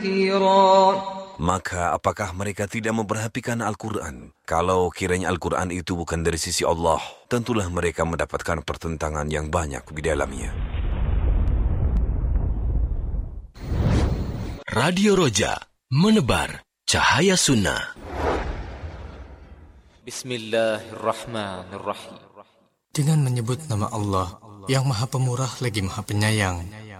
Maka apakah mereka tidak memperhatikan Al-Quran? Kalau kiranya Al-Quran itu bukan dari sisi Allah, tentulah mereka mendapatkan pertentangan yang banyak di dalamnya. Radio Roja, menebar cahaya sunnah. Bismillahirrahmanirrahim. Dengan menyebut nama Allah yang Maha Pemurah lagi Maha Penyayang.